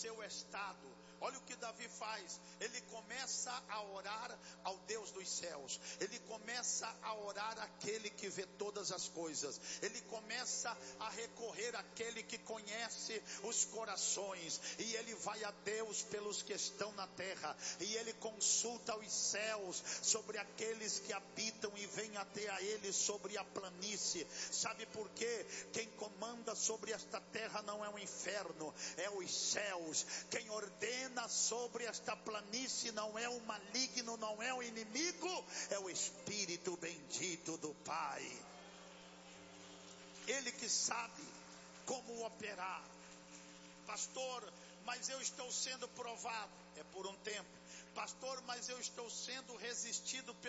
seu estado. Olha o que Davi faz. Ele começa a orar ao Deus dos céus. Ele começa a orar àquele que vê todas as coisas. Ele começa a recorrer àquele que conhece os corações. E ele vai a Deus pelos que estão na terra. E ele consulta os céus sobre aqueles que habitam e vêm até a ele sobre a planície. Sabe por quê? Quem comanda sobre esta terra não é o inferno, é os céus. Quem ordena sobre esta planície não é o maligno, não é o inimigo, é o Espírito bendito do Pai. Ele que sabe como operar. Pastor, mas eu estou sendo provado. É por um tempo. Pastor, mas eu estou sendo resistido